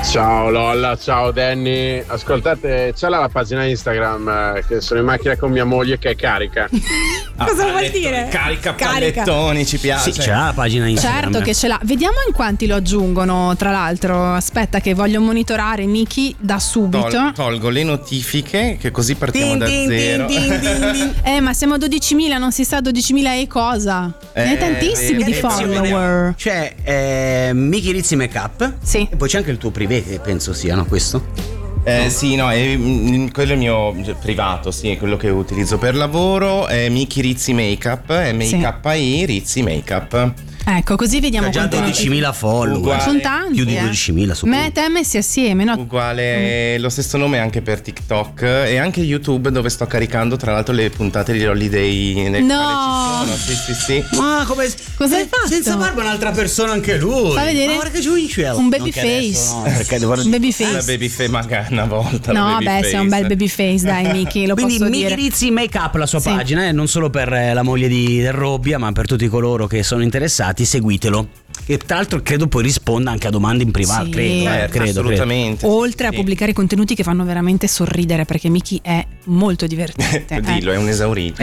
Ciao Lolla, ciao Danny. Ascoltate, c'è la pagina Instagram che sono in macchina con mia moglie che è carica. Cosa vuol dire? Carica pallettoni, ci piace. Sì, c'è la pagina Instagram. Certo che ce l'ha. Vediamo in quanti lo aggiungono, tra l'altro. Aspetta che voglio monitorare Miki da subito. Tolgo le notifiche, che così partiamo da zero. Ma siamo a 12.000, non si sa 12.000 e cosa. Ne tantissimi di follower. C'è Miki Rizzi Makeup. Sì. E poi c'è anche il tuo privé, che penso sia, no? Questo? Sì, no, quello è il mio privato, sì, è quello che utilizzo per lavoro. È Miki Rizzi Makeup, MIKI Rizzi Makeup. Ecco, così vediamo già quanti 12.000 follower. Sono tanti. Più di 12.000 su Me e te messi assieme, no? Uguale, lo stesso nome anche per TikTok e anche YouTube, dove sto caricando tra l'altro le puntate di Holiday nel quale ci sono. Sì. Ma come cosa hai fatto? Senza barba un'altra persona anche lui. Fa vedere. Ma guarda che un baby face. No, perché devo... Un baby face. La baby face, magari una volta. No, beh, sei un bel baby face, dai Miki, lo Quindi posso Miki dire. Rizzi Makeup, la sua pagina, non solo per la moglie del Robbia, ma per tutti coloro che sono interessati, seguitelo. Che tra l'altro credo poi risponda anche a domande in privato. Sì. Credo. Assolutamente. Oltre a pubblicare contenuti che fanno veramente sorridere, perché Miki è molto divertente. Dillo, è un esaurito. È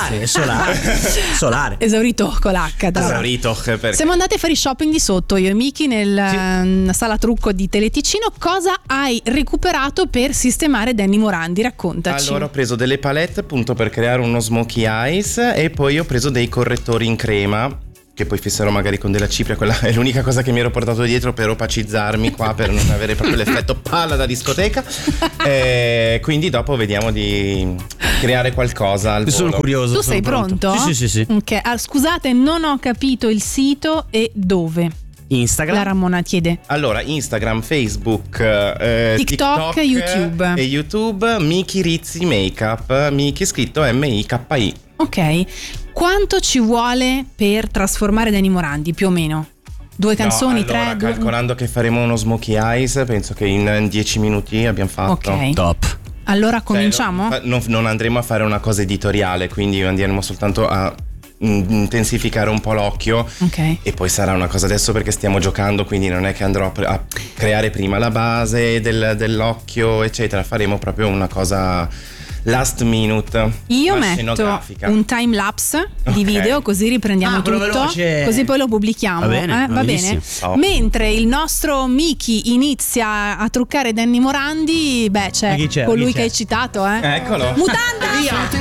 solare. Esaurito con l'H. Esaurito. Perché? Siamo andati a fare shopping di sotto, io e Miki, nel sala trucco di Teleticino. Cosa hai recuperato per sistemare Danny Morandi? Raccontaci. Allora ho preso delle palette appunto per creare uno smokey eyes e poi ho preso dei correttori in crema che poi fisserò magari con della cipria. Quella è l'unica cosa che mi ero portato dietro per opacizzarmi qua, per non avere proprio l'effetto palla da discoteca. Quindi dopo vediamo di creare qualcosa al volo. Sono curioso. Tu sei pronto? Sì. Okay. Scusate, non ho capito il sito e dove. Instagram. La Ramona chiede. Allora, Instagram, Facebook, TikTok, YouTube. E YouTube, Miki Rizzi Makeup. Miki scritto MIKI. Ok. Quanto ci vuole per trasformare Danny Morandi, più o meno? 2 canzoni, 3? Calcolando che faremo uno smokey eyes, penso che in 10 minuti abbiamo fatto. Ok. Top. Allora cominciamo? Non andremo a fare una cosa editoriale, quindi andremo soltanto a intensificare un po' l'occhio. Ok. E poi sarà una cosa adesso perché stiamo giocando, quindi non è che andrò a creare prima la base dell'occhio eccetera, faremo proprio una cosa last minute. Io metto un time lapse di video, così riprendiamo tutto, veloce. così poi lo pubblichiamo. Va bene. Oh. Mentre il nostro Miki inizia a truccare Danny Morandi, c'è colui che hai citato, Eccolo. Mutanda!